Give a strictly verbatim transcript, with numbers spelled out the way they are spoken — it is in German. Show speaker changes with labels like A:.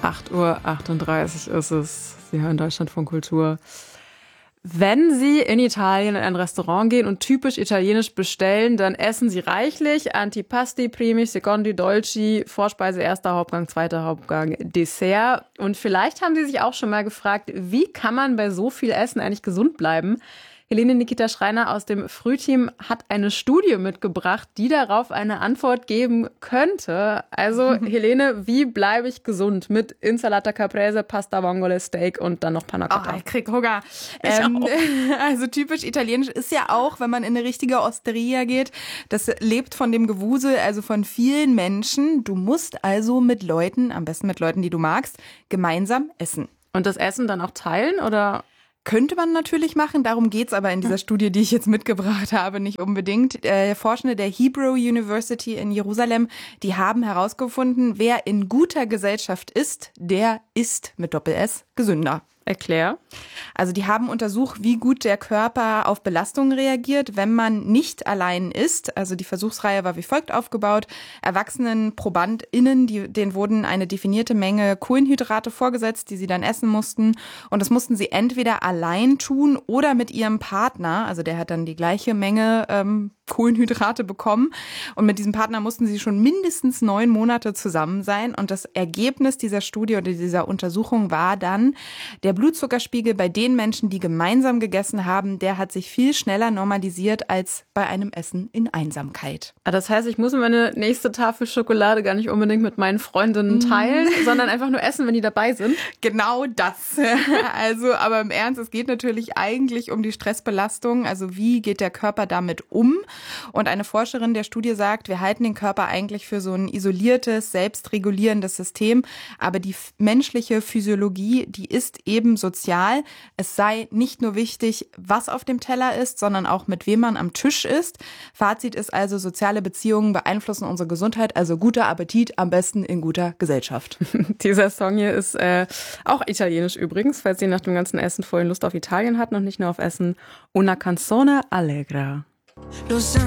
A: acht Uhr achtunddreißig ist es. Sie hören Deutschlandfunk Kultur. Wenn Sie in Italien in ein Restaurant gehen und typisch italienisch bestellen, dann essen Sie reichlich. Antipasti, Primi, Secondi, Dolci, Vorspeise, erster Hauptgang, zweiter Hauptgang, Dessert. Und vielleicht haben Sie sich auch schon mal gefragt, wie kann man bei so viel Essen eigentlich gesund bleiben? Helene Nikita Schreiner aus dem Frühteam hat eine Studie mitgebracht, die darauf eine Antwort geben könnte. Also Helene, wie bleibe ich gesund mit Insalata Caprese, Pasta Vongole, Steak und dann noch Panna Cotta?
B: Oh, ich krieg Hunger.
A: Ich
B: ähm,
A: auch.
B: Also typisch italienisch ist ja auch, wenn man in eine richtige Osteria geht, das lebt von dem Gewusel, also von vielen Menschen. Du musst also mit Leuten, am besten mit Leuten, die du magst, gemeinsam essen.
A: Und das Essen dann auch teilen, oder?
B: Könnte man natürlich machen, darum geht's aber in dieser Studie, die ich jetzt mitgebracht habe, nicht unbedingt. Äh, Forschende der Hebrew University in Jerusalem, die haben herausgefunden, wer in guter Gesellschaft ist, der ist mit Doppel-S gesünder.
A: Erklär.
B: Also die haben untersucht, wie gut der Körper auf Belastungen reagiert, wenn man nicht allein isst. Also die Versuchsreihe war wie folgt aufgebaut. Erwachsenen ProbandInnen, die, denen wurden eine definierte Menge Kohlenhydrate vorgesetzt, die sie dann essen mussten. Und das mussten sie entweder allein tun oder mit ihrem Partner. Also der hat dann die gleiche Menge ähm, Kohlenhydrate bekommen. Und mit diesem Partner mussten sie schon mindestens neun Monate zusammen sein. Und das Ergebnis dieser Studie oder dieser Untersuchung war dann, der Blutzuckerspiegel bei den Menschen, die gemeinsam gegessen haben, der hat sich viel schneller normalisiert als bei einem Essen in Einsamkeit.
A: Das heißt, ich muss meine nächste Tafel Schokolade gar nicht unbedingt mit meinen Freundinnen teilen, mm. sondern einfach nur essen, wenn die dabei sind.
B: Genau das. Also, aber im Ernst, es geht natürlich eigentlich um die Stressbelastung. Also wie geht der Körper damit um? Und eine Forscherin der Studie sagt, wir halten den Körper eigentlich für so ein isoliertes, selbstregulierendes System. Aber die menschliche Physiologie, die ist eben sozial. Es sei nicht nur wichtig, was auf dem Teller ist, sondern auch mit wem man am Tisch ist. Fazit ist also, soziale Beziehungen beeinflussen unsere Gesundheit. Also guter Appetit, am besten in guter Gesellschaft.
A: Dieser Song hier ist äh, auch italienisch übrigens, falls Sie nach dem ganzen Essen vorhin Lust auf Italien hatten und nicht nur auf Essen. Una canzone allegra.